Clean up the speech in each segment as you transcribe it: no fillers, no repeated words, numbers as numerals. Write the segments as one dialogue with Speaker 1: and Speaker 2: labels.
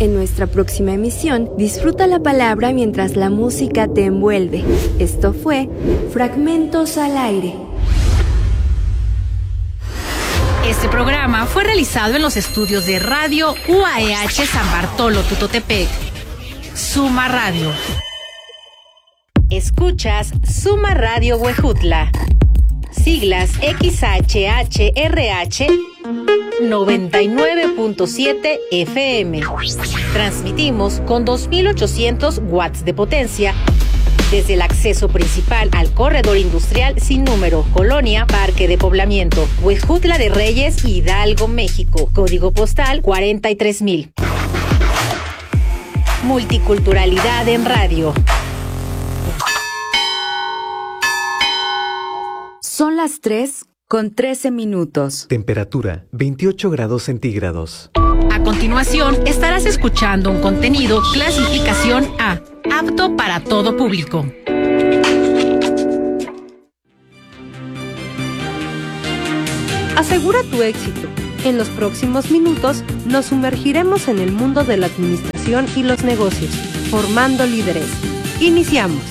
Speaker 1: En nuestra próxima emisión, disfruta la palabra mientras la música te envuelve. Esto fue Fragmentos al Aire.
Speaker 2: Este programa fue realizado en los estudios de Radio UAEH San Bartolo Tutotepec. Suma Radio. Escuchas Suma Radio Huejutla. Siglas XHHRH 99.7 FM. Transmitimos con 2.800 watts de potencia desde el acceso principal al corredor industrial sin número, Colonia Parque de Poblamiento, Huejutla de Reyes, Hidalgo, México. Código postal 43,000. Multiculturalidad en radio.
Speaker 3: Son las 3:13.
Speaker 4: Temperatura 28 grados centígrados.
Speaker 2: A continuación, estarás escuchando un contenido clasificación A, apto para todo público.
Speaker 5: Asegura tu éxito. En los próximos minutos nos sumergiremos en el mundo de la administración y los negocios, formando líderes. Iniciamos.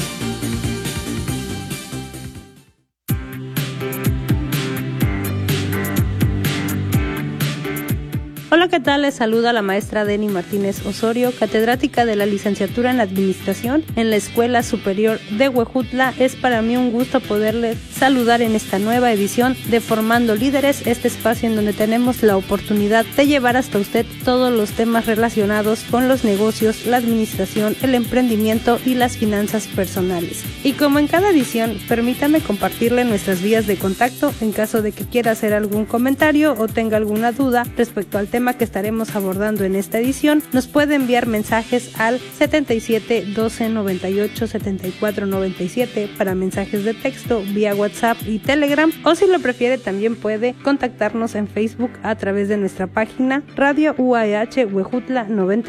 Speaker 5: Hola, ¿qué tal? Les saluda la maestra Deni Martínez Osorio, catedrática de la licenciatura en Administración en la Escuela Superior de Huejutla. Es para mí un gusto poderles saludar en esta nueva edición de Formando Líderes, este espacio en donde tenemos la oportunidad de llevar hasta usted todos los temas relacionados con los negocios, la administración, el emprendimiento y las finanzas personales. Y como en cada edición, permítame compartirle nuestras vías de contacto en caso de que quiera hacer algún comentario o tenga alguna duda respecto al tema que estaremos abordando en esta edición. Nos puede enviar mensajes al 77 12 98 74 97 para mensajes de texto vía WhatsApp y Telegram, o si lo prefiere también puede contactarnos en Facebook a través de nuestra página Radio UAEH Huejutla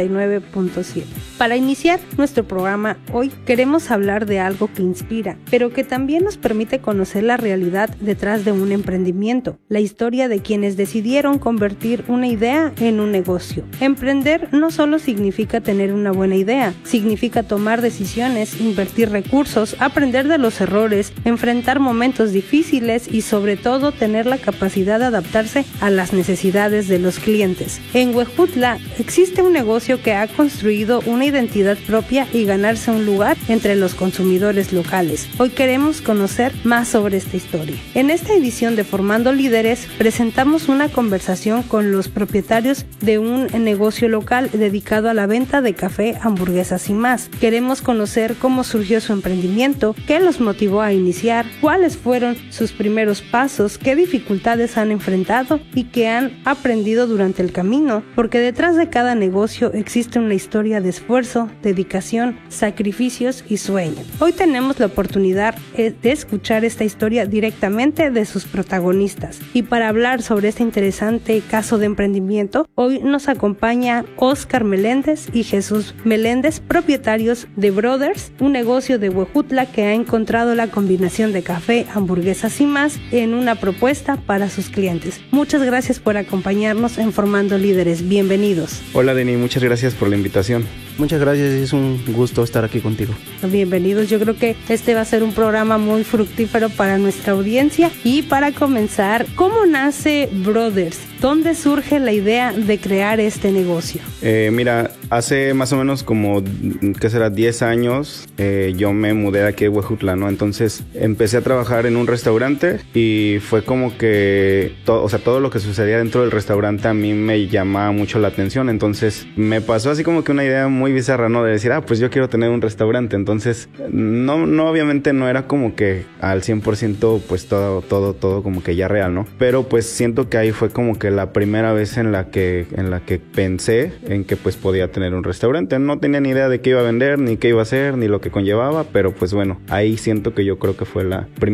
Speaker 5: 99.7. Para iniciar nuestro programa hoy queremos hablar de algo que inspira, pero que también nos permite conocer la realidad detrás de un emprendimiento, la historia de quienes decidieron convertir una idea en un negocio. Emprender no solo significa tener una buena idea, significa tomar decisiones, invertir recursos, aprender de los errores, enfrentar momentos difíciles y sobre todo tener la capacidad de adaptarse a las necesidades de los clientes. En Huejutla existe un negocio que ha construido una identidad propia y ganarse un lugar entre los consumidores locales. Hoy queremos conocer más sobre esta historia. En esta edición de Formando Líderes presentamos una conversación con los propietarios de un negocio local dedicado a la venta de café, hamburguesas y más. Queremos conocer cómo surgió su emprendimiento, qué los motivó a iniciar, cuáles fueron sus primeros pasos, qué dificultades han enfrentado y qué han aprendido durante el camino, porque detrás de cada negocio existe una historia de esfuerzo, dedicación, sacrificios y sueños. Hoy tenemos la oportunidad de escuchar esta historia directamente de sus protagonistas, y para hablar sobre este interesante caso de emprendimiento, hoy nos acompaña Óscar Meléndez y Jesús Meléndez, propietarios de Brothers, un negocio de Huejutla que ha encontrado la combinación de café, hamburguesas y más en una propuesta para sus clientes. Muchas gracias por acompañarnos en Formando Líderes. Bienvenidos.
Speaker 6: Hola Deni, muchas gracias por la invitación.
Speaker 7: Muchas gracias, es un gusto estar aquí contigo.
Speaker 5: Bienvenidos, yo creo que este va a ser un programa muy fructífero para nuestra audiencia. Y para comenzar, ¿cómo nace Brothers? ¿Dónde surge la idea de crear este negocio?
Speaker 6: Mira, hace más o menos como, ¿qué será? 10 años, yo me mudé de aquí de Huejutla, ¿no? Entonces empecé a trabajar en un restaurante y fue como que todo lo que sucedía dentro del restaurante a mí me llamaba mucho la atención. Entonces me pasó así como que una idea muy bizarra, ¿no? De decir, pues yo quiero tener un restaurante. Entonces, no obviamente no era como que al 100% pues todo como que ya real, ¿no? Pero pues siento que ahí fue como que la primera vez en la que pensé en que pues podía tener un restaurante. No tenía ni idea de qué iba a vender, ni qué iba a hacer, ni lo que conllevaba, pero pues bueno, ahí siento que yo creo que fue la primera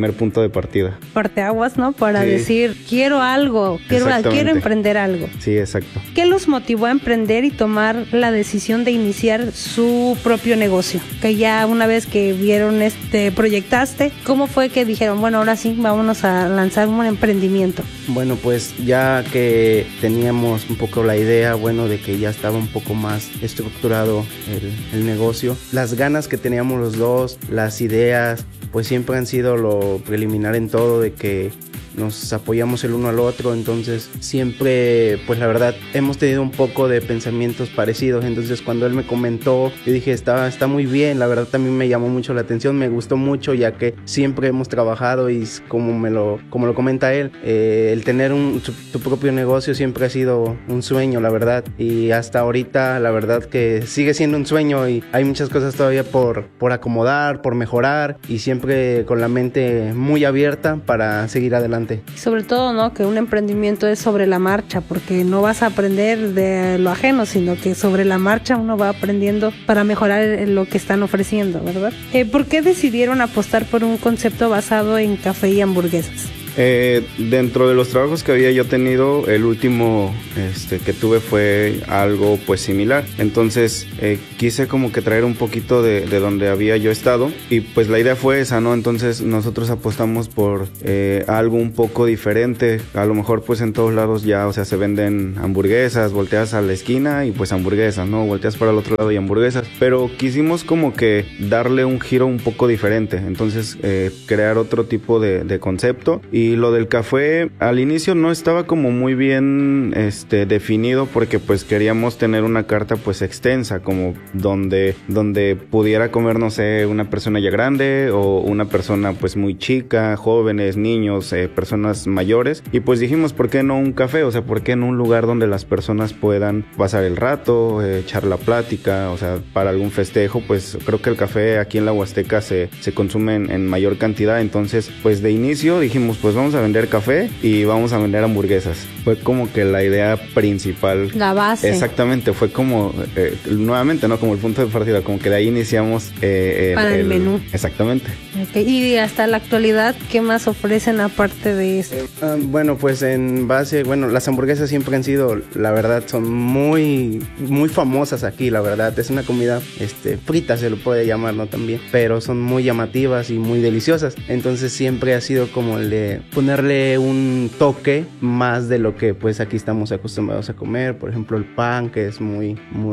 Speaker 6: primer punto de partida.
Speaker 5: Parteaguas, ¿no? Para
Speaker 6: Sí.
Speaker 5: decir, quiero algo, quiero emprender algo.
Speaker 6: Sí, exacto.
Speaker 5: ¿Qué los motivó a emprender y tomar la decisión de iniciar su propio negocio? Que ya una vez que vieron proyectaste, ¿cómo fue que dijeron, bueno, ahora sí, vámonos a lanzar un emprendimiento?
Speaker 7: Bueno, pues ya que teníamos un poco la idea, bueno, de que ya estaba un poco más estructurado el negocio, las ganas que teníamos los dos, las ideas, pues siempre han sido lo preliminar en todo, de que nos apoyamos el uno al otro, entonces siempre, pues la verdad, hemos tenido un poco de pensamientos parecidos. Entonces cuando él me comentó, yo dije, está muy bien, la verdad también me llamó mucho la atención, me gustó mucho, ya que siempre hemos trabajado y como lo comenta él, el tener tu propio negocio siempre ha sido un sueño, la verdad, y hasta ahorita la verdad que sigue siendo un sueño y hay muchas cosas todavía por acomodar, por mejorar, y siempre con la mente muy abierta para seguir adelante.
Speaker 5: Y sobre todo, ¿no? Que un emprendimiento es sobre la marcha, porque no vas a aprender de lo ajeno, sino que sobre la marcha uno va aprendiendo para mejorar lo que están ofreciendo, ¿verdad? ¿Por qué decidieron apostar por un concepto basado en café y hamburguesas?
Speaker 6: Dentro de los trabajos que había yo tenido, el último que tuve fue algo pues similar. Entonces quise como que traer un poquito de donde había yo estado, y pues la idea fue esa, ¿no? Entonces nosotros apostamos por algo un poco diferente. A lo mejor pues en todos lados ya, o sea, se venden hamburguesas, volteas a la esquina y pues hamburguesas, ¿no? Volteas para el otro lado y hamburguesas. Pero quisimos como que darle un giro un poco diferente. Entonces crear otro tipo de concepto. Y lo del café al inicio no estaba como muy bien definido, porque pues queríamos tener una carta pues extensa, como donde pudiera comer, no sé, una persona ya grande o una persona pues muy chica, jóvenes, niños, personas mayores. Y pues dijimos, ¿por qué no un café? O sea, ¿por qué no un lugar donde las personas puedan pasar el rato, echar la plática? O sea, para algún festejo, pues creo que el café aquí en la Huasteca se consume en mayor cantidad. Entonces pues de inicio dijimos, pues vamos a vender café y vamos a vender hamburguesas. Fue como que la idea principal.
Speaker 5: La base.
Speaker 6: Exactamente, fue como, nuevamente, ¿no? Como el punto de partida, como que de ahí iniciamos
Speaker 5: para el menú.
Speaker 6: Exactamente.
Speaker 5: Okay. Y hasta la actualidad, ¿qué más ofrecen aparte de esto?
Speaker 7: Bueno, pues en base, las hamburguesas siempre han sido, la verdad, son muy, muy famosas aquí, la verdad. Es una comida frita, se lo puede llamar, ¿no? También, pero son muy llamativas y muy deliciosas. Entonces siempre ha sido como el de ponerle un toque más de lo que pues aquí estamos acostumbrados a comer. Por ejemplo, el pan, que es muy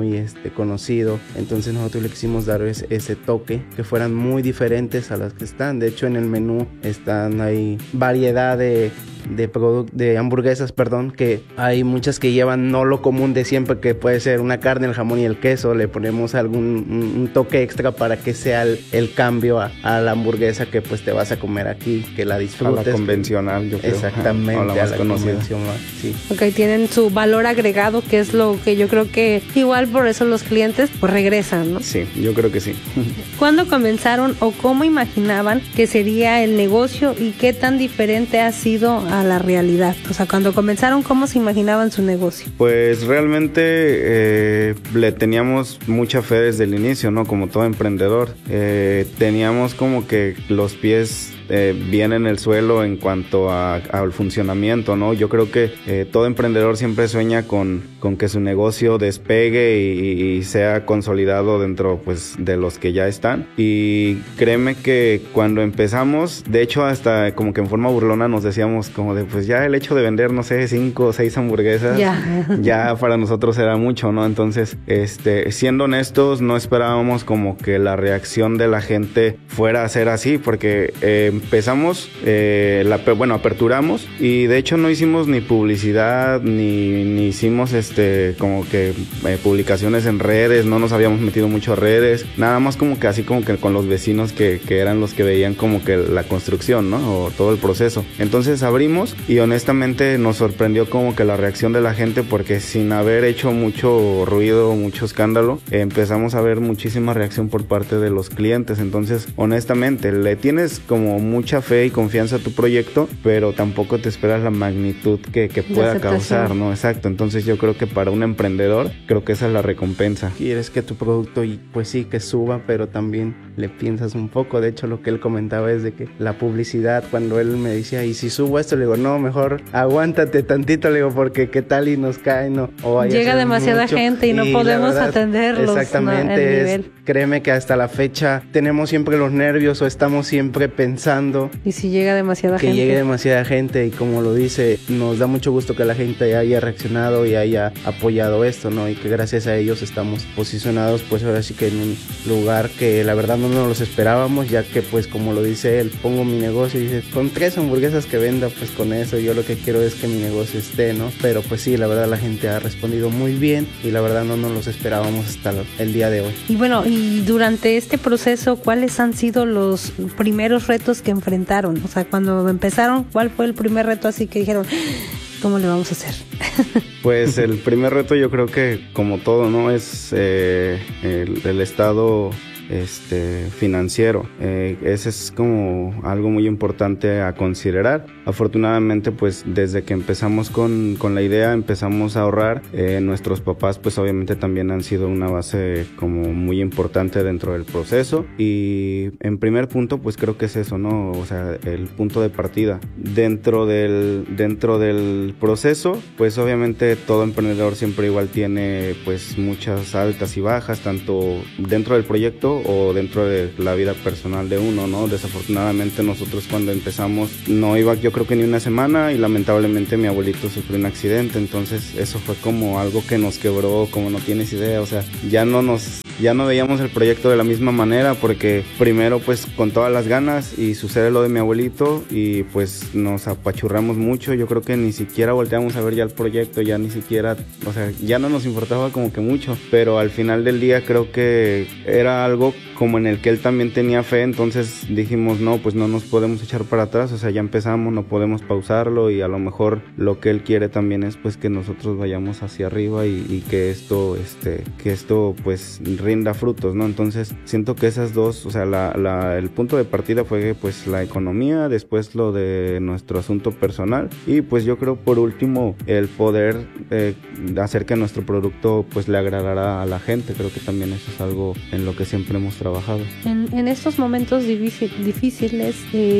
Speaker 7: conocido. Entonces nosotros le quisimos dar ese toque, que fueran muy diferentes a las que están. De hecho, en el menú hay variedad de hamburguesas, que hay muchas que llevan no lo común de siempre, que puede ser una carne, el jamón y el queso. Le ponemos un toque extra para que sea el cambio a la hamburguesa que pues te vas a comer aquí, que la disfrutes.
Speaker 6: A la convencional, yo creo.
Speaker 7: Exactamente,
Speaker 6: o la más conocida.
Speaker 7: Sí.
Speaker 5: Ok, tienen su valor agregado, que es lo que yo creo que igual por eso los clientes pues regresan, ¿no?
Speaker 6: Sí, yo creo que sí.
Speaker 5: ¿Cuándo comenzaron o cómo imaginaban que sería el negocio y qué tan diferente ha sido a la realidad? O sea, cuando comenzaron, ¿cómo se imaginaban su negocio?
Speaker 6: Pues realmente le teníamos mucha fe desde el inicio, ¿no? Como todo emprendedor. Teníamos como que los pies bien en el suelo en cuanto al funcionamiento, ¿no? Yo creo que todo emprendedor siempre sueña con que su negocio despegue y sea consolidado dentro pues de los que ya están. Y créeme que cuando empezamos, de hecho hasta como que en forma burlona nos decíamos como de pues ya el hecho de vender, no sé, 5 o 6 hamburguesas ya para nosotros era mucho, ¿no? Entonces siendo honestos, no esperábamos como que la reacción de la gente fuera a ser así, porque empezamos, aperturamos, y de hecho no hicimos ni publicidad ni hicimos como que publicaciones en redes, no nos habíamos metido mucho a redes, nada más como que así como que con los vecinos que eran los que veían como que la construcción, ¿no? O todo el proceso. Entonces abrimos y honestamente nos sorprendió como que la reacción de la gente, porque sin haber hecho mucho ruido, mucho escándalo, empezamos a ver muchísima reacción por parte de los clientes. Entonces honestamente le tienes como mucha fe y confianza a tu proyecto, pero tampoco te esperas la magnitud que pueda causar, ¿no? Exacto. Entonces yo creo que para un emprendedor, creo que esa es la recompensa.
Speaker 7: Quieres que tu producto, pues sí, que suba, pero también le piensas un poco. De hecho, lo que él comentaba es de que la publicidad, cuando él me decía, ¿y si subo esto? Le digo, no, mejor aguántate tantito, le digo, porque qué tal y nos cae, ¿no? O
Speaker 5: llega demasiada gente y no podemos atenderlos.
Speaker 7: Exactamente, créeme que hasta la fecha tenemos siempre los nervios o estamos siempre pensando.
Speaker 5: ¿Y si llega demasiada gente?
Speaker 7: Que llegue demasiada gente, y como lo dice, nos da mucho gusto que la gente haya reaccionado y haya apoyado esto, ¿no? Y que gracias a ellos estamos posicionados, pues ahora sí que en un lugar que la verdad no nos los esperábamos, ya que pues como lo dice él, pongo mi negocio y dice, con 3 hamburguesas que venda, pues con eso yo lo que quiero es que mi negocio esté, ¿no? Pero pues sí, la verdad la gente ha respondido muy bien y la verdad no nos los esperábamos hasta el día de hoy.
Speaker 5: Y bueno, y durante este proceso, ¿cuáles han sido los primeros retos que enfrentaron? O sea, cuando empezaron, ¿cuál fue el primer reto así que dijeron, ¿cómo le vamos a hacer?
Speaker 6: Pues el primer reto yo creo que como todo, ¿no? Es el estado financiero. Ese es como algo muy importante a considerar. Afortunadamente, pues desde que empezamos con la idea, empezamos a ahorrar. Nuestros papás pues obviamente también han sido una base como muy importante dentro del proceso, y en primer punto pues creo que es eso, ¿no? O sea, el punto de partida. Dentro del proceso, pues obviamente todo emprendedor siempre igual tiene pues muchas altas y bajas, tanto dentro del proyecto o dentro de la vida personal de uno, ¿no? Desafortunadamente nosotros cuando empezamos no iba yo creo que ni una semana, y lamentablemente mi abuelito sufrió un accidente. Entonces eso fue como algo que nos quebró, como no tienes idea. O sea, ya no veíamos el proyecto de la misma manera, porque primero pues con todas las ganas, y sucede lo de mi abuelito y pues nos apachurramos mucho. Yo creo que ni siquiera volteamos a ver ya el proyecto, ya ni siquiera, o sea, ya no nos importaba como que mucho, pero al final del día creo que era algo como en el que él también tenía fe. Entonces dijimos, no, pues no nos podemos echar para atrás, o sea, ya empezamos, no podemos pausarlo, y a lo mejor lo que él quiere también es pues que nosotros vayamos hacia arriba y que esto pues rinda frutos, ¿no? Entonces siento que esas dos, o sea, el punto de partida fue pues la economía, después lo de nuestro asunto personal, y pues yo creo por último el poder hacer que nuestro producto pues le agradará a la gente. Creo que también eso es algo en lo que siempre hemos trabajado.
Speaker 5: En estos momentos difíciles,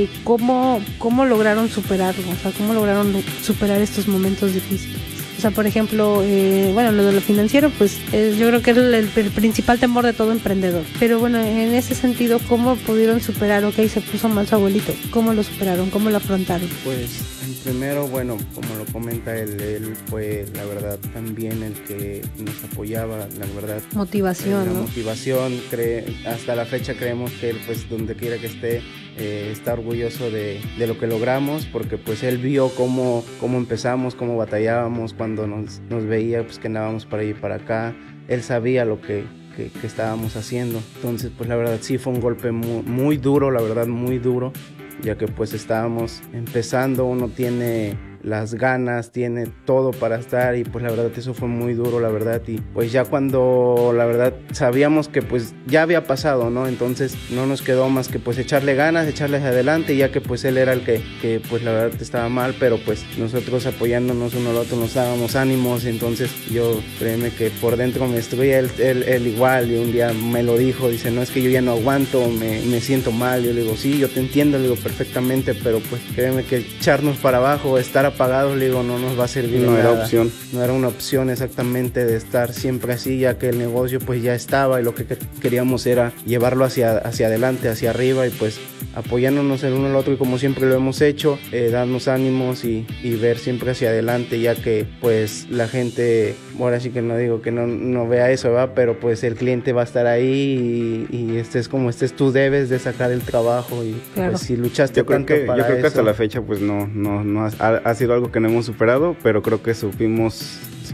Speaker 5: ¿cómo lograron superarlo? O sea, ¿cómo lograron superar estos momentos difíciles? O sea, por ejemplo, bueno, lo de lo financiero, pues yo creo que es el principal temor de todo emprendedor. Pero bueno, en ese sentido, ¿cómo pudieron superar? Ok, se puso mal su abuelito. ¿Cómo lo superaron? ¿Cómo lo afrontaron?
Speaker 7: Pues primero, bueno, como lo comenta él fue la verdad también el que nos apoyaba, la verdad.
Speaker 5: Motivación,
Speaker 7: la
Speaker 5: ¿no?
Speaker 7: Motivación, hasta la fecha creemos que él, pues donde quiera que esté, está orgulloso de lo que logramos, porque pues él vio cómo empezamos, cómo batallábamos cuando nos veía, pues que andábamos para allá y para acá. Él sabía lo que estábamos haciendo. Entonces pues la verdad sí fue un golpe muy, muy duro, la verdad muy duro, ya que pues estábamos empezando, uno tiene las ganas, tiene todo para estar, y pues la verdad eso fue muy duro, la verdad. Y pues ya cuando la verdad sabíamos que pues ya había pasado, ¿no? Entonces no nos quedó más que pues echarle ganas, echarle hacia ya que pues él era el que pues la verdad estaba mal, pero pues nosotros apoyándonos uno al otro nos dábamos ánimos. Entonces yo, créeme que por dentro me estuve él igual, y un día me lo dijo, dice, no, es que yo ya no aguanto, me siento mal. Yo le digo, sí, yo te entiendo, le digo perfectamente, pero pues créeme que echarnos para abajo, estar apagados, le digo, no nos va a servir de nada.
Speaker 6: No era opción.
Speaker 7: No era una opción exactamente de estar siempre así, ya que el negocio pues ya estaba, y lo que queríamos era llevarlo hacia adelante, hacia arriba, y pues apoyándonos el uno al otro, y como siempre lo hemos hecho, darnos ánimos y ver siempre hacia adelante, ya que pues la gente, ahora sí que no digo que no vea eso, ¿verdad? Pero pues el cliente va a estar ahí, y tú debes de sacar el trabajo, y
Speaker 5: claro.
Speaker 7: Pues si luchaste
Speaker 6: yo creo que hasta
Speaker 7: eso,
Speaker 6: la fecha pues no ha sido algo que no hemos superado, pero creo que supimos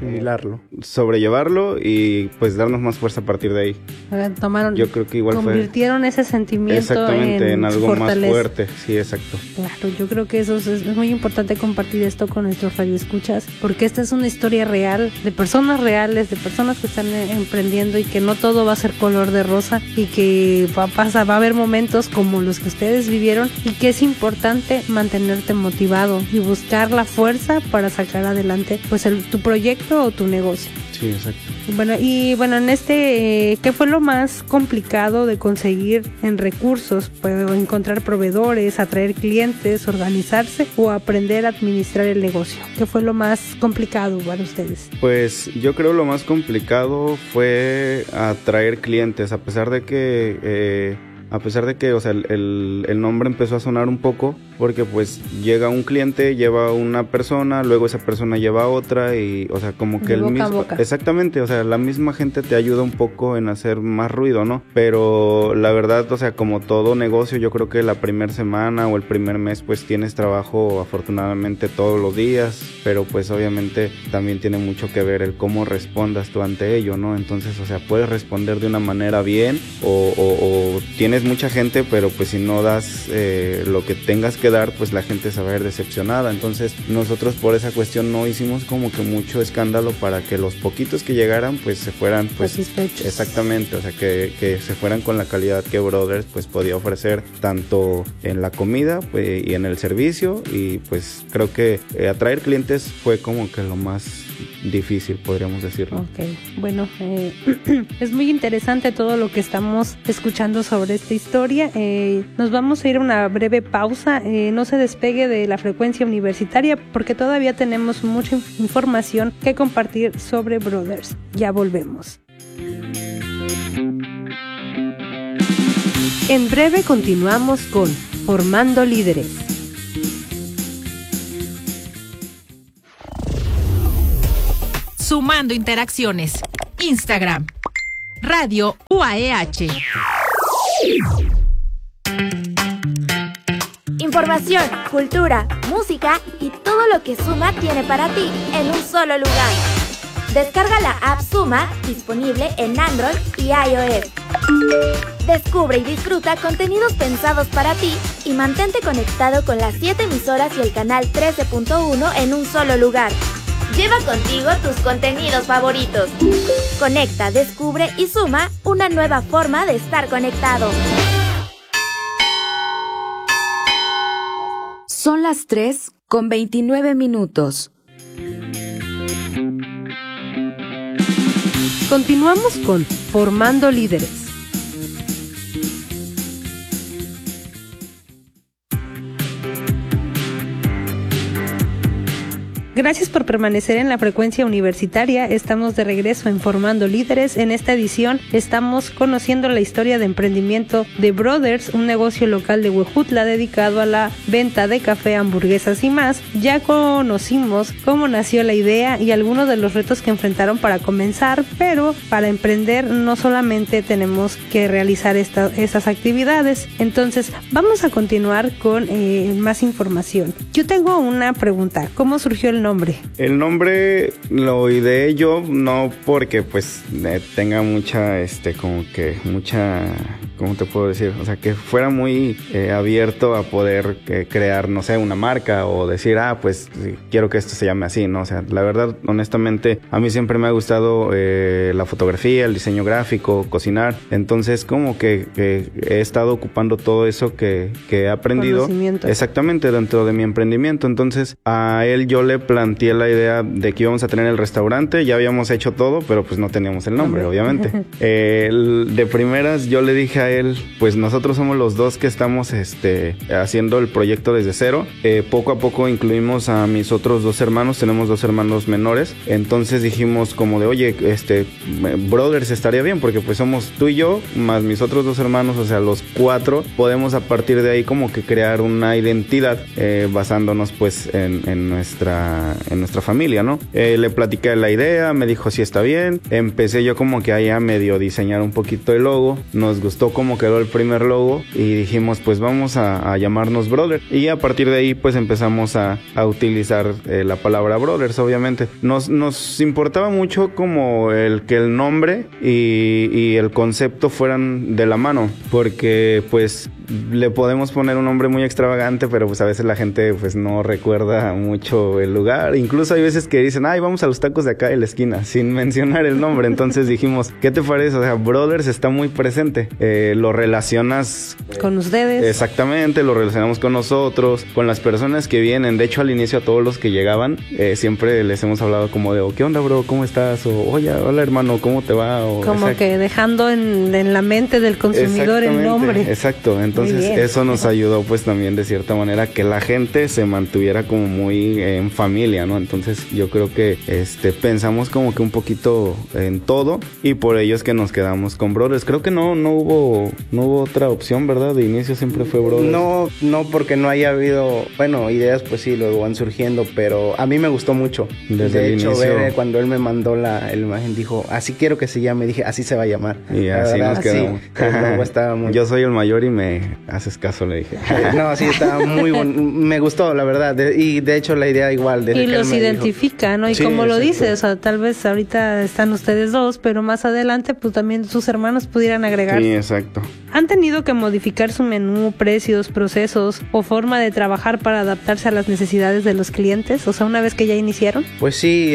Speaker 6: sobrellevarlo y pues darnos más fuerza a partir de ahí. Yo creo que igual
Speaker 5: convirtieron ese sentimiento
Speaker 6: en algo
Speaker 5: fortaleza.
Speaker 6: Más fuerte. Sí, exacto.
Speaker 5: Claro, yo creo que eso es muy importante, compartir esto con nuestros radioescuchas, porque esta es una historia real, de personas reales, de personas que están emprendiendo, y que no todo va a ser color de rosa, y que va a haber momentos como los que ustedes vivieron, y que es importante mantenerte motivado y buscar la fuerza para sacar adelante pues tu proyecto o tu negocio.
Speaker 6: Sí, exacto.
Speaker 5: Bueno, en ¿qué fue lo más complicado de conseguir en recursos? Pues encontrar proveedores, atraer clientes, organizarse o aprender a administrar el negocio. ¿Qué fue lo más complicado para ustedes?
Speaker 6: Pues yo creo lo más complicado fue atraer clientes, a pesar de que, o sea, el nombre empezó a sonar un poco, porque pues llega un cliente, lleva a una persona, luego esa persona lleva a otra, y o sea, como que
Speaker 5: de boca a boca.
Speaker 6: Exactamente, o sea, la misma gente te ayuda un poco en hacer más ruido, ¿no? Pero la verdad, o sea, como todo negocio, yo creo que la primera semana o el primer mes pues tienes trabajo afortunadamente todos los días, pero pues obviamente también tiene mucho que ver el cómo respondas tú ante ello, ¿no? Entonces, o sea, puedes responder de una manera bien o tienes mucha gente, pero pues si no das lo que tengas que dar, pues la gente se va a ver decepcionada. Entonces nosotros por esa cuestión no hicimos como que mucho escándalo para que los poquitos que llegaran pues se fueran pues
Speaker 5: satisfechos.
Speaker 6: Exactamente, o sea, que se fueran con la calidad que Brothers pues podía ofrecer, tanto en la comida pues, y en el servicio, y pues creo que atraer clientes fue como que lo más difícil, podríamos decirlo.
Speaker 5: Ok, bueno, es muy interesante todo lo que estamos escuchando sobre esta historia. Nos vamos a ir a una breve pausa. No se despegue de la frecuencia universitaria, porque todavía tenemos mucha información que compartir sobre Brothers. Ya volvemos.
Speaker 1: En breve continuamos con Formando Líderes.
Speaker 2: Sumando interacciones. Instagram. Radio UAEH.
Speaker 3: Información, cultura, música y todo lo que Suma tiene para ti en un solo lugar. Descarga la app Suma, disponible en Android y iOS. Descubre y disfruta contenidos pensados para ti y mantente conectado con las 7 emisoras y el canal 13.1 en un solo lugar. Lleva contigo tus contenidos favoritos. Conecta, descubre y suma una nueva forma de estar conectado.
Speaker 1: Son las 3:29. Continuamos con Formando Líderes.
Speaker 5: Gracias por permanecer en la frecuencia universitaria. Estamos de regreso en Formando Líderes. En esta edición estamos conociendo la historia de emprendimiento de Brothers, un negocio local de Huejutla dedicado a la venta de café, hamburguesas y más. Ya conocimos cómo nació la idea y algunos de los retos que enfrentaron para comenzar, pero para emprender no solamente tenemos que realizar estas actividades. Entonces vamos a continuar con más información. Yo tengo una pregunta. ¿Cómo surgió el nombre?
Speaker 6: El nombre lo ideé yo, no porque pues tenga mucha, ¿cómo te puedo decir? O sea, que fuera muy abierto a poder crear, no sé, una marca o decir, pues quiero que esto se llame así, ¿no? O sea, la verdad, honestamente, a mí siempre me ha gustado la fotografía, el diseño gráfico, cocinar. Entonces, como que he estado ocupando todo eso que he aprendido. Exactamente, dentro de mi emprendimiento. Entonces, a él yo le planteé la idea de que íbamos a tener el restaurante. Ya habíamos hecho todo, pero pues no teníamos el nombre, obviamente. De primeras yo le dije a él, pues nosotros somos los dos que estamos haciendo el proyecto desde cero. Poco a poco incluimos a mis otros 2 hermanos. Tenemos 2 hermanos menores. Entonces dijimos como de, oye, Brothers estaría bien, porque pues somos tú y yo más mis otros 2 hermanos, o sea, los 4. Podemos a partir de ahí como que crear una identidad basándonos pues en nuestra familia, ¿no? Le platiqué la idea, me dijo si está bien. Empecé yo como que ahí a medio diseñar un poquito el logo. Nos gustó como quedó el primer logo y dijimos, pues vamos a llamarnos Brother. Y a partir de ahí, pues empezamos a utilizar la palabra Brothers, obviamente. Nos importaba mucho como que el nombre y el concepto fueran de la mano, porque pues le podemos poner un nombre muy extravagante, pero pues a veces la gente pues no recuerda mucho el lugar. Incluso hay veces que dicen, ay, vamos a los tacos de acá de la esquina, sin mencionar el nombre. Entonces dijimos, ¿qué te parece? O sea, Brothers está muy presente. Lo relacionas
Speaker 5: con ustedes.
Speaker 6: Exactamente, lo relacionamos con nosotros, con las personas que vienen. De hecho, al inicio a todos los que llegaban, siempre les hemos hablado como de, ¿qué onda, bro? ¿Cómo estás? O, oye, hola, hermano, ¿cómo te va? O,
Speaker 5: como que dejando en la mente del consumidor el nombre.
Speaker 6: Exacto, entonces eso nos ayudó pues también de cierta manera que la gente se mantuviera como muy en familia, ¿no? Entonces yo creo que pensamos como que un poquito en todo y por ello es que nos quedamos con Brothers. Creo que no hubo otra opción, ¿verdad? De inicio siempre fue Brothers.
Speaker 7: No porque no haya habido, bueno, ideas pues sí, luego van surgiendo, pero a mí me gustó mucho. De hecho, cuando él me mandó la imagen, dijo, así quiero que se llame, dije, así se va a llamar.
Speaker 6: Y así nos quedamos. Yo soy el mayor y me haces caso, le dije.
Speaker 7: No, sí, estaba muy bueno, me gustó, la verdad, y de hecho la idea igual.
Speaker 5: Y los identifica, ¿no? Y sí, como lo dices, o sea, tal vez ahorita están ustedes dos, pero más adelante pues también sus hermanos pudieran agregar.
Speaker 6: Sí, exacto.
Speaker 5: ¿Han tenido que modificar su menú, precios, procesos o forma de trabajar para adaptarse a las necesidades de los clientes? O sea, una vez que ya iniciaron.
Speaker 7: Pues sí,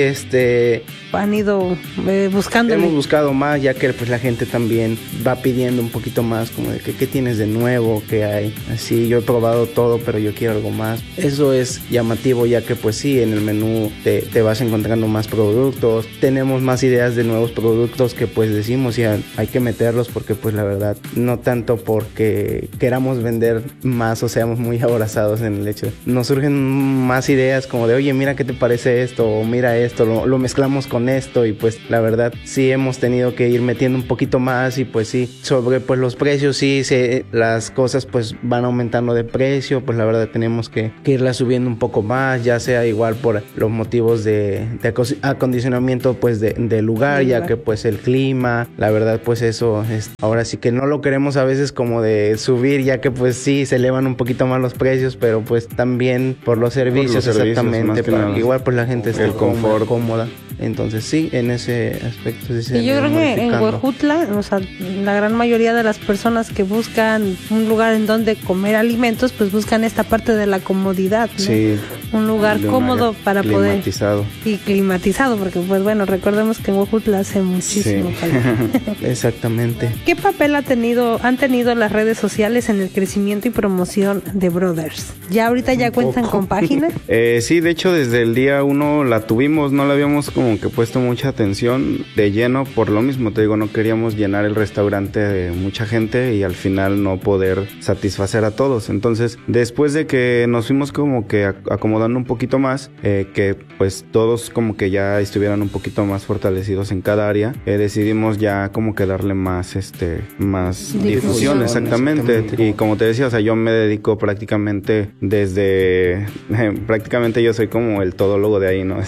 Speaker 5: han ido buscando.
Speaker 7: Hemos buscado más, ya que pues la gente también va pidiendo un poquito más, como de que qué tienes de nuevo, qué hay. Así, yo he probado todo, pero yo quiero algo más. Eso es llamativo, ya que pues sí, en el menú te vas encontrando más productos. Tenemos más ideas de nuevos productos que pues decimos, ya hay que meterlos porque pues la verdad, no tanto porque queramos vender más o seamos muy aborazados en el hecho. Nos surgen más ideas como de, oye, mira qué te parece esto, o mira esto, lo mezclamos con esto, y pues la verdad sí hemos tenido que ir metiendo un poquito más. Y pues sí, sobre pues los precios, sí, las cosas pues van aumentando de precio, pues la verdad tenemos que irlas subiendo un poco más, ya sea igual por los motivos de acondicionamiento pues del lugar, ya que pues el clima, la verdad pues eso ahora sí que no lo queremos a veces como de subir, ya que pues sí se elevan un poquito más los precios, pero pues también por los servicios, exactamente, para que igual pues la gente esté cómoda. Entonces sí, en ese aspecto sí.
Speaker 5: Y yo creo que en Huejutla, o sea, la gran mayoría de las personas que buscan un lugar en donde comer alimentos, pues buscan esta parte de la comodidad, ¿no?
Speaker 6: Sí.
Speaker 5: Un lugar cómodo para poder.
Speaker 6: Climatizado.
Speaker 5: Y climatizado, porque pues bueno, recordemos que en Huejutla hace muchísimo calor.
Speaker 7: Exactamente.
Speaker 5: ¿Qué papel han tenido las redes sociales en el crecimiento y promoción de Brothers? ¿Ya ahorita ya cuentan con página?
Speaker 6: Sí, de hecho desde el día 1 la tuvimos, no la habíamos como que puesto mucha atención de lleno, por lo mismo te digo, no queríamos llenar el restaurante de mucha gente y al final no poder satisfacer a todos. Entonces después de que nos fuimos como que acomodando un poquito más, que pues todos como que ya estuvieran un poquito más fortalecidos en cada área, decidimos ya como que darle más difusión, exactamente. Y como te decía, o sea, yo me dedico prácticamente prácticamente yo soy como el todólogo de ahí, ¿no?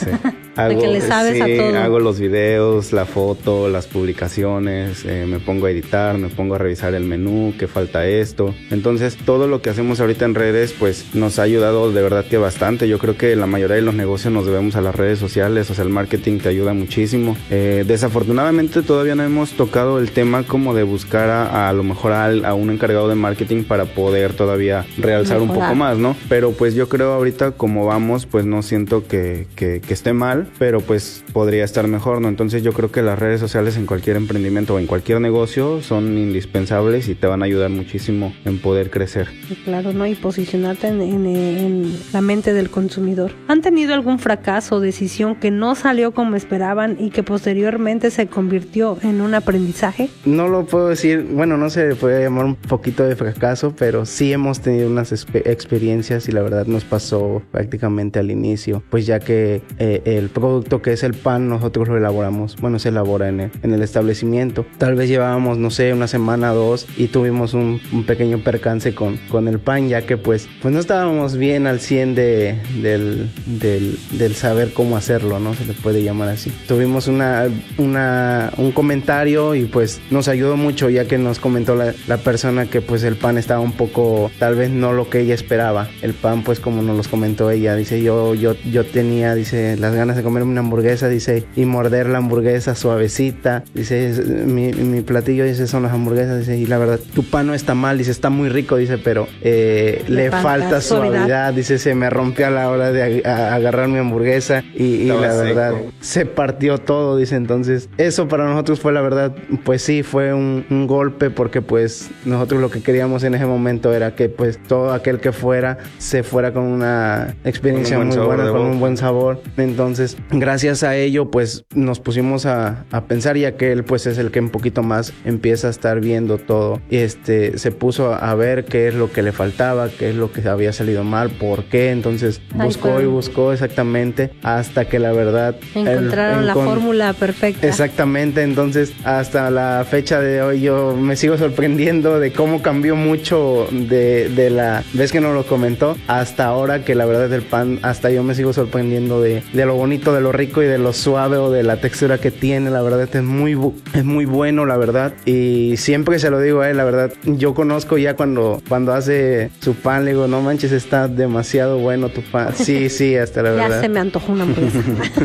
Speaker 6: Hago los videos, la foto, las publicaciones, me pongo a editar, me pongo a revisar el menú, que falta esto. Entonces todo lo que hacemos ahorita en redes pues nos ha ayudado de verdad que bastante. Yo creo que la mayoría de los negocios nos debemos a las redes sociales, o sea, el marketing te ayuda muchísimo. Desafortunadamente todavía no hemos tocado el tema como de buscar a lo mejor a un encargado de marketing para poder todavía realzar un poco más, ¿no? Pero pues yo creo ahorita como vamos, pues no siento que esté mal, pero pues podría estar mejor, ¿no? Entonces yo creo que las redes sociales en cualquier emprendimiento o en cualquier negocio son indispensables y te van a ayudar muchísimo en poder crecer.
Speaker 5: Claro, ¿no? Y posicionarte en la mente del consumidor. ¿Han tenido algún fracaso o decisión que no salió como esperaban y que posteriormente se convirtió en un aprendizaje?
Speaker 7: No lo puedo decir, bueno, no se puede llamar un poquito de fracaso, pero sí hemos tenido unas experiencias y la verdad nos pasó prácticamente al inicio, pues ya que el producto que es el pan, nosotros lo elaboramos, bueno, se elabora en el establecimiento. Tal vez llevábamos, no sé, una semana o 2 y tuvimos un pequeño percance con el pan, ya que pues no estábamos bien al 100 del saber cómo hacerlo, ¿no? Se le puede llamar así. Tuvimos un comentario y pues nos ayudó mucho, ya que nos comentó la persona que pues el pan estaba un poco, tal vez no lo que ella esperaba. El pan, pues como nos los comentó ella, dice, yo tenía, dice, las ganas de comerme una hamburguesa, dice, y morder la hamburguesa suavecita, dice, mi platillo, dice, son las hamburguesas, dice, y la verdad, tu pan no está mal, dice, está muy rico, dice, pero le falta suavidad, dice, se me rompió a la hora de agarrar mi hamburguesa y la verdad, se partió todo, dice. Entonces, eso para nosotros fue, la verdad, pues sí, fue un golpe, porque pues nosotros lo que queríamos en ese momento era que pues todo aquel que se fuera con una experiencia muy buena, con un buen sabor. Entonces, gracias a ello, pues nos pusimos a pensar, ya que él pues es el que un poquito más empieza a estar viendo todo, y se puso a ver qué es lo que le faltaba, qué es lo que había salido mal, por qué. Entonces buscó exactamente, hasta que la verdad
Speaker 5: encontraron la fórmula perfecta.
Speaker 7: Exactamente. Entonces, hasta la fecha de hoy yo me sigo sorprendiendo de cómo cambió mucho de la vez que nos lo comentó hasta ahora, que la verdad el pan, hasta yo me sigo sorprendiendo de lo bonito, de lo rico y de lo suave, o de la textura que tiene. La verdad es muy bueno, la verdad, y siempre se lo digo a él, la verdad, yo conozco ya cuando hace su pan, le digo, no manches, está demasiado bueno tu pan. Sí, hasta la verdad.
Speaker 5: Ya se me antojó una hamburguesa.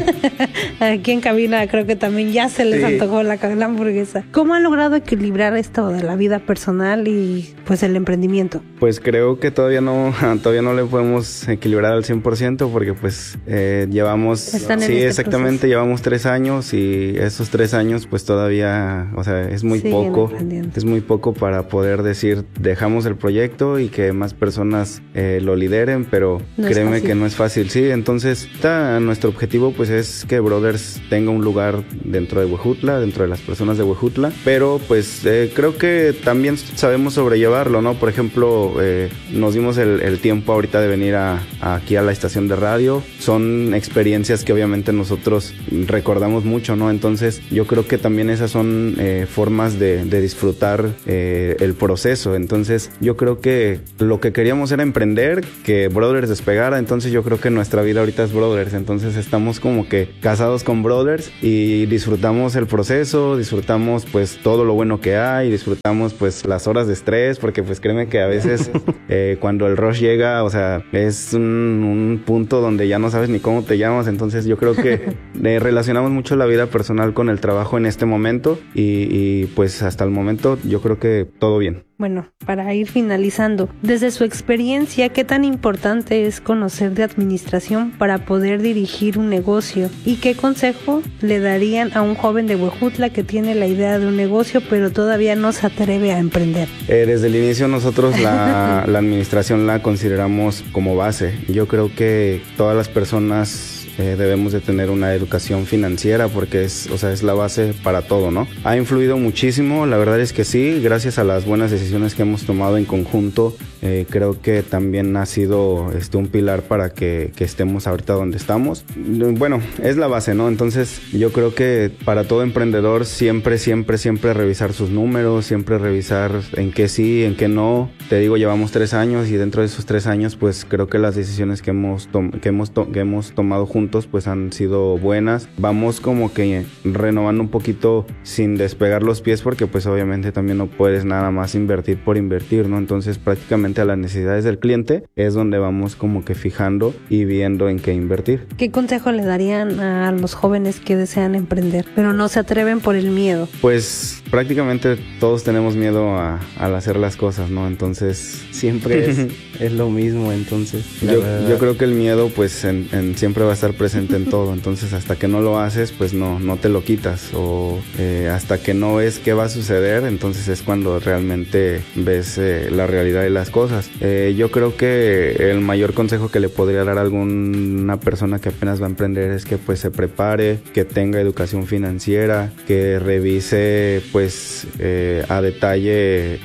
Speaker 5: Aquí en cabina creo que también ya se les antojó la hamburguesa. ¿Cómo han logrado equilibrar esto de la vida personal y pues el emprendimiento?
Speaker 6: Pues creo que todavía no le podemos equilibrar al 100%, porque pues llevamos... exactamente, proceso. Llevamos 3 años, y esos 3 años pues todavía, o sea, es muy poco. Es muy poco para poder decir, dejamos el proyecto y que más personas lo lideren, pero no créeme que no es fácil. Sí, entonces nuestro objetivo pues es que Brothers tenga un lugar dentro de Huejutla, dentro de las personas de Huejutla, pero pues creo que también sabemos sobrellevarlo, ¿no? Por ejemplo, nos dimos el tiempo ahorita de venir aquí a la estación de radio. Son experiencias que obviamente nosotros recordamos mucho, ¿no? Entonces yo creo que también esas son formas de disfrutar el proceso. Entonces yo creo que lo que queríamos era emprender, que Brothers despegara. Entonces yo creo que nuestra vida ahorita es Brothers. Entonces estamos como que casados con Brothers y disfrutamos el proceso, disfrutamos pues todo lo bueno que hay, disfrutamos pues las horas de estrés, porque pues créeme que a veces cuando el rush llega, o sea, es un punto donde ya no sabes ni cómo te llamas. Entonces yo creo que relacionamos mucho la vida personal con el trabajo en este momento, y pues hasta el momento yo creo que todo bien.
Speaker 5: Bueno, para ir finalizando, desde su experiencia, ¿qué tan importante es conocer de administración para poder dirigir un negocio? ¿Y qué consejo le darían a un joven de Huejutla que tiene la idea de un negocio pero todavía no se atreve a emprender?
Speaker 6: Desde el inicio nosotros la administración la consideramos como base. Yo creo que todas las personas debemos de tener una educación financiera, porque es la base para todo, ¿no? Ha influido muchísimo, la verdad es que sí, gracias a las buenas decisiones que hemos tomado en conjunto. Creo que también ha sido un pilar para que estemos ahorita donde estamos. Bueno, es la base, ¿no? Entonces yo creo que para todo emprendedor siempre revisar sus números, siempre revisar en qué sí, en qué no. Te digo, llevamos 3 años, y dentro de esos 3 años pues creo que las decisiones que hemos tomado juntos pues han sido buenas. Vamos como que renovando un poquito sin despegar los pies, porque pues obviamente también no puedes nada más invertir por invertir, ¿no? Entonces prácticamente a las necesidades del cliente es donde vamos como que fijando y viendo en qué invertir.
Speaker 5: ¿Qué consejo le darían a los jóvenes que desean emprender pero no se atreven por el miedo?
Speaker 6: Pues prácticamente todos tenemos miedo al hacer las cosas, ¿no? Entonces
Speaker 7: siempre es lo mismo. Entonces
Speaker 6: yo creo que el miedo pues siempre va a estar presente en todo. Entonces hasta que no lo haces pues no te lo quitas, o hasta que no ves qué va a suceder, entonces es cuando realmente ves la realidad de las cosas. Yo creo que el mayor consejo que le podría dar a alguna persona que apenas va a emprender es que pues se prepare, que tenga educación financiera, que revise pues pues a detalle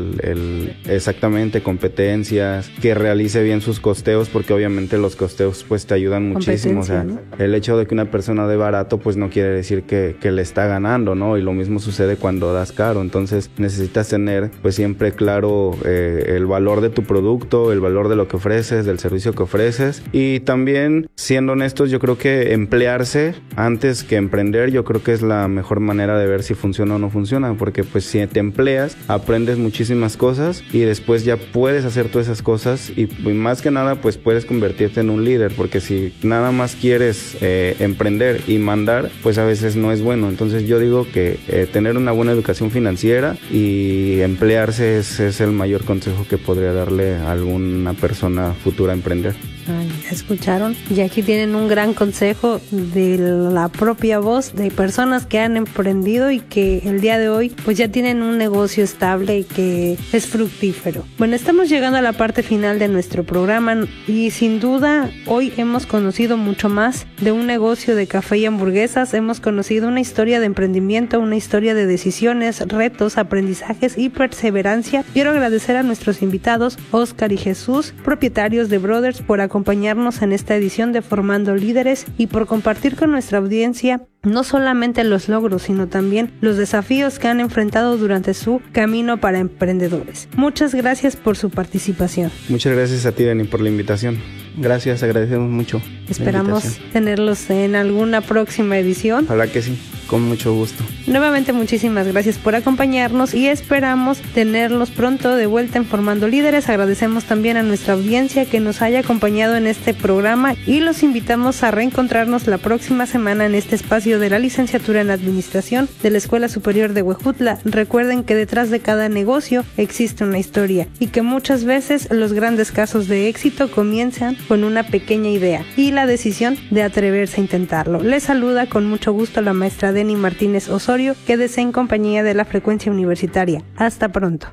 Speaker 6: exactamente competencias, que realice bien sus costeos, porque obviamente los costeos pues te ayudan muchísimo. O sea, ¿no? El hecho de que una persona dé barato pues no quiere decir que le está ganando, ¿no? Y lo mismo sucede cuando das caro. Entonces necesitas tener pues siempre claro el valor de tu producto, el valor de lo que ofreces, del servicio que ofreces. Y también, siendo honestos, yo creo que emplearse antes que emprender, yo creo que es la mejor manera de ver si funciona o no funciona, porque pues si te empleas, aprendes muchísimas cosas y después ya puedes hacer todas esas cosas y más que nada pues puedes convertirte en un líder, porque si nada más quieres emprender y mandar, pues a veces no es bueno. Entonces yo digo que tener una buena educación financiera y emplearse es el mayor consejo que podría darle a alguna persona futura a emprender.
Speaker 5: Ay, ¿escucharon? Y aquí tienen un gran consejo de la propia voz de personas que han emprendido y que el día de hoy pues ya tienen un negocio estable y que es fructífero. Bueno, estamos llegando a la parte final de nuestro programa y sin duda hoy hemos conocido mucho más de un negocio de café y hamburguesas. Hemos conocido una historia de emprendimiento, una historia de decisiones, retos, aprendizajes y perseverancia. Quiero agradecer a nuestros invitados Oscar y Jesús, propietarios de Brothers, por acompañarnos en esta edición de Formando Líderes y por compartir con nuestra audiencia no solamente los logros, sino también los desafíos que han enfrentado durante su camino para emprendedores. Muchas gracias por su participación.
Speaker 6: Muchas gracias a ti, Dani, por la invitación.
Speaker 7: Gracias, agradecemos mucho.
Speaker 5: Esperamos tenerlos en alguna próxima edición.
Speaker 6: Ojalá que sí.
Speaker 7: Con mucho gusto.
Speaker 5: Nuevamente muchísimas gracias por acompañarnos y esperamos tenerlos pronto de vuelta en Formando Líderes. Agradecemos también a nuestra audiencia que nos haya acompañado en este programa y los invitamos a reencontrarnos la próxima semana en este espacio de la licenciatura en Administración de la Escuela Superior de Huejutla. Recuerden que detrás de cada negocio existe una historia y que muchas veces los grandes casos de éxito comienzan con una pequeña idea y la decisión de atreverse a intentarlo. Les saluda con mucho gusto la maestra Deni Martínez Osorio. Quédese en compañía de la frecuencia universitaria. Hasta pronto.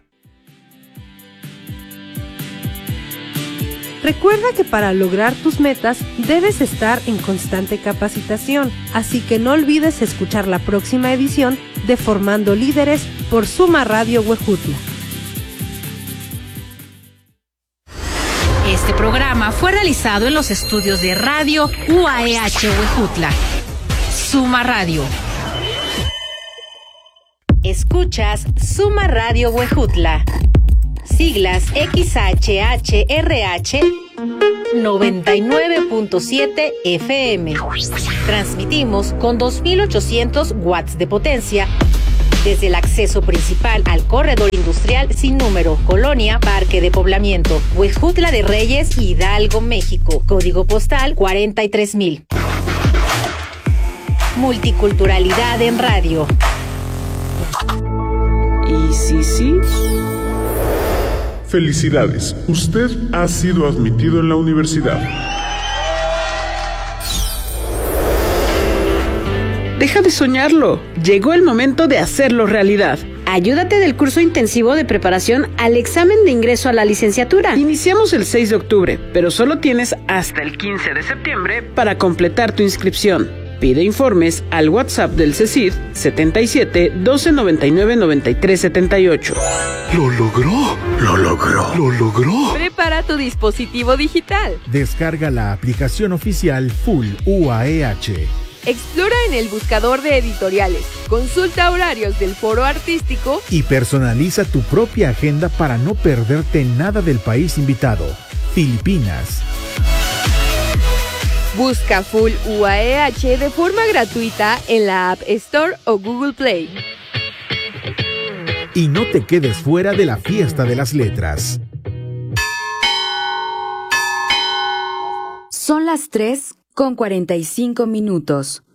Speaker 1: Recuerda que para lograr tus metas debes estar en constante capacitación, así que no olvides escuchar la próxima edición de Formando Líderes por Suma Radio Huejutla.
Speaker 2: Este programa fue realizado en los estudios de Radio UAEH Huejutla. Suma Radio. Escuchas Suma Radio Huejutla. Siglas XHHRH 99.7 FM. Transmitimos con 2.800 watts de potencia desde el acceso principal al corredor industrial sin número, Colonia Parque de Poblamiento, Huejutla de Reyes, Hidalgo, México. Código postal 43,000. Multiculturalidad en radio.
Speaker 8: ¿Y sí?
Speaker 9: Felicidades, usted ha sido admitido en la universidad.
Speaker 8: Deja de soñarlo, llegó el momento de hacerlo realidad.
Speaker 10: Ayúdate del curso intensivo de preparación al examen de ingreso a la licenciatura.
Speaker 8: Iniciamos el 6 de octubre, pero solo tienes hasta el 15 de septiembre para completar tu inscripción. Pide informes al WhatsApp del CECID 77 12 99 93 78.
Speaker 9: ¡Lo logró!
Speaker 11: Prepara tu dispositivo digital.
Speaker 12: Descarga la aplicación oficial Full UAEH.
Speaker 11: Explora en el buscador de editoriales, consulta horarios del foro artístico
Speaker 12: y personaliza tu propia agenda para no perderte nada del país invitado, Filipinas.
Speaker 11: Busca Full UAEH de forma gratuita en la App Store o Google Play.
Speaker 12: Y no te quedes fuera de la fiesta de las letras.
Speaker 1: Son las 3:45.